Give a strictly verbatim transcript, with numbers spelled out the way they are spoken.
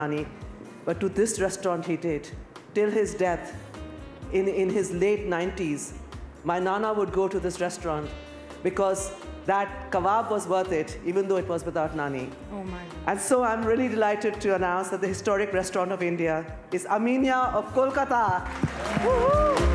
Nani, but to this restaurant he did. Till his death, in, in his late nineties, my Nana would go to this restaurant because that kebab was worth it, even though it was without Nani. Oh my. And so I'm really delighted to announce that the historic restaurant of India is Aminia of Kolkata. Woo-hoo!